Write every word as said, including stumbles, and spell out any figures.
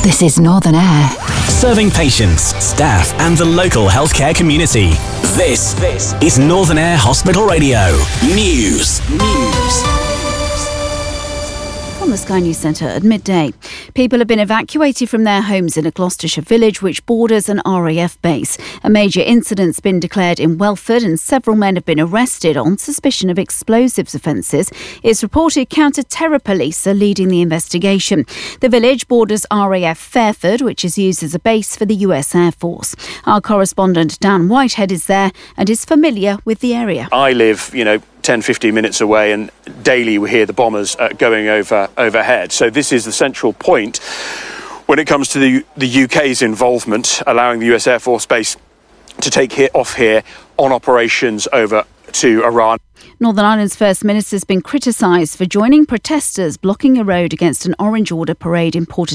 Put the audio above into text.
This is Northern Air. Serving patients, staff and the local healthcare community. This, this is Northern Air Hospital Radio. News. News. From the Sky News Centre at midday. People have been evacuated from their homes in a Gloucestershire village which borders an R A F base. A major incident's been declared in Welford and several men have been arrested on suspicion of explosives offences. It's reported counter-terror police are leading the investigation. The village borders R A F Fairford, which is used as a base for the U S Air Force. Our correspondent Dan Whitehead is there and is familiar with the area. I live, you know, ten, fifteen minutes away, and daily we hear the bombers uh, going over overhead. So this is the central point when it comes to the, the U K's involvement, allowing the U S Air Force Base to take hit off here on operations over to Iran. Northern Ireland's First Minister has been criticised for joining protesters blocking a road against an Orange Order parade in Port